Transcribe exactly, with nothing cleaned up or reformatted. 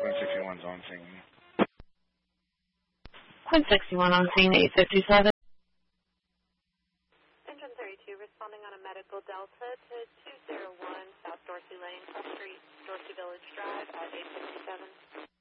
Quinn sixty-one's on scene. Quinn sixty-one on scene, eight fifty-seven. Engine thirty-two responding on a medical delta to two oh one South Dorsey Lane, South Street, Dorsey Village Drive at eight fifty-seven.